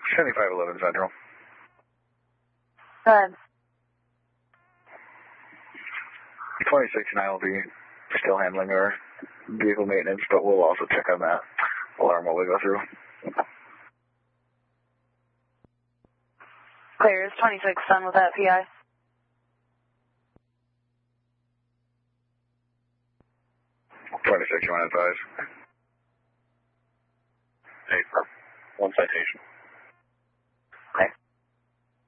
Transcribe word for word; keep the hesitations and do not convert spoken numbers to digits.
seventy-five eleven Central. Go ahead. twenty-six and I will be still handling our vehicle maintenance, but we'll also check on that alarm while we go through. Clear, is twenty-six done with that P I? twenty-six, you want to advise? Hey, one citation.